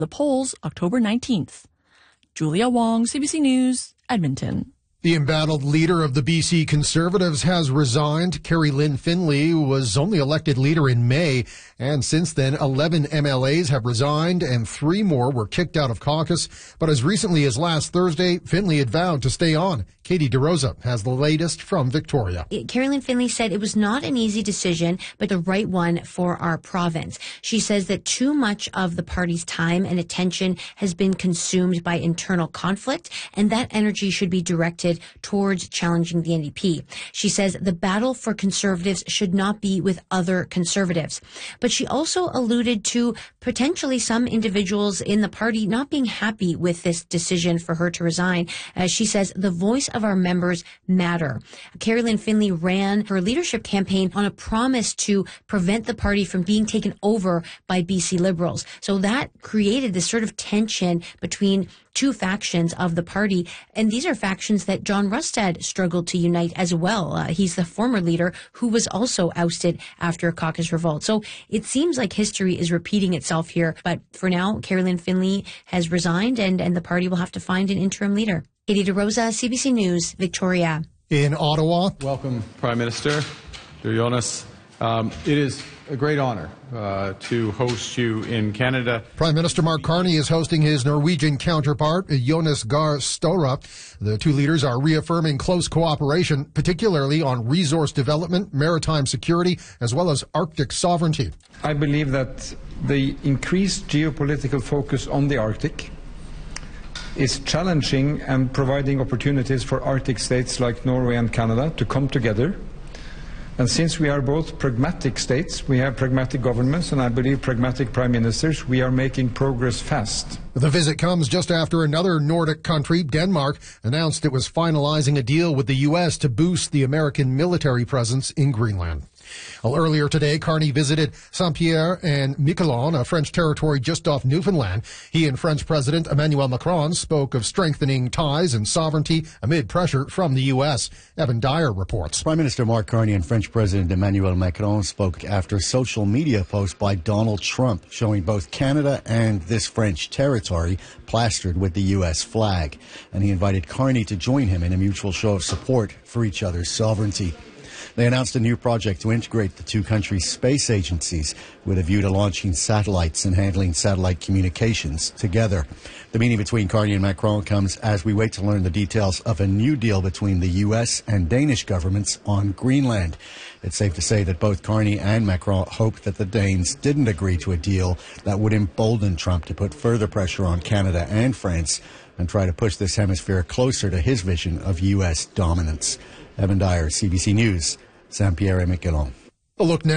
The polls, October 19th. Julia Wong, CBC News, Edmonton. The embattled leader of the BC Conservatives has resigned. Carrie Lynn Finley was only elected leader in May, and since then 11 MLAs have resigned and 3 more were kicked out of caucus. But as recently as last Thursday, Finley had vowed to stay on. Katie DeRosa has the latest from Victoria. Carrie Lynn Finley said it was not an easy decision, but the right one for our province. She says that too much of the party's time and attention has been consumed by internal conflict, and that energy should be directed towards challenging the NDP. She says the battle for Conservatives should not be with other Conservatives. But she also alluded to potentially some individuals in the party not being happy with this decision for her to resign. She says the voice of our members matter. Carrie Lynn Finley ran her leadership campaign on a promise to prevent the party from being taken over by BC Liberals. So that created this sort of tension between two factions of the party. And these are factions that John Rustad struggled to unite as well. He's the former leader who was also ousted after a caucus revolt. So it seems like history is repeating itself here. But for now, Carrie Lynn Finley has resigned and the party will have to find an interim leader. Katie DeRosa, CBC News, Victoria. In Ottawa. Welcome, Prime Minister Jonas. It is a great honor to host you in Canada. Prime Minister Mark Carney is hosting his Norwegian counterpart, Jonas Gahr Støre. The two leaders are reaffirming close cooperation, particularly on resource development, maritime security, as well as Arctic sovereignty. I believe that the increased geopolitical focus on the Arctic is challenging and providing opportunities for Arctic states like Norway and Canada to come together. And since we are both pragmatic states, we have pragmatic governments, and I believe pragmatic prime ministers, we are making progress fast. The visit comes just after another Nordic country, Denmark, announced it was finalizing a deal with the U.S. to boost the American military presence in Greenland. Well, earlier today, Carney visited Saint-Pierre and Miquelon, a French territory just off Newfoundland. He and French President Emmanuel Macron spoke of strengthening ties and sovereignty amid pressure from the U.S. Evan Dyer reports. Prime Minister Mark Carney and French President Emmanuel Macron spoke after a social media post by Donald Trump showing both Canada and this French territory plastered with the U.S. flag. And he invited Carney to join him in a mutual show of support for each other's sovereignty. They announced a new project to integrate the two countries' space agencies with a view to launching satellites and handling satellite communications together. The meeting between Carney and Macron comes as we wait to learn the details of a new deal between the U.S. and Danish governments on Greenland. It's safe to say that both Carney and Macron hope that the Danes didn't agree to a deal that would embolden Trump to put further pressure on Canada and France and try to push this hemisphere closer to his vision of U.S. dominance. Evan Dyer, CBC News, Saint-Pierre-et-Miquelon. A look now